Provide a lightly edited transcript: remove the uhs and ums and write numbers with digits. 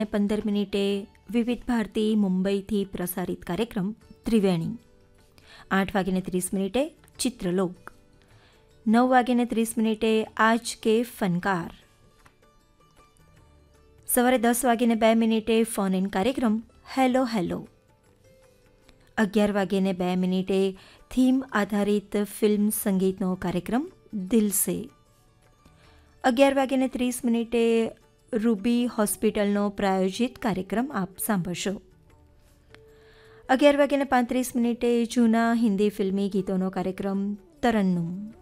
15 વિવિધ ભારતી મુંબઈથી પ્રસારિત કાર્યક્રમ ત્રિવેણી. 8:30 ચિત્રલોક. 9:30 આજ કે ફનકાર. સવારે 10:02 ફોન ઇન કાર્યક્રમ હેલો હેલો. 11:02 થીમ આધારિત ફિલ્મ સંગીતનો કાર્યક્રમ દિલ સે. 11:30 રૂબી હોસ્પિટલનો પ્રાયોજિત કાર્યક્રમ આપ સાંભળશો. 11:35 જૂના હિન્દી ફિલ્મી ગીતોનો કાર્યક્રમ તરન્નુમ.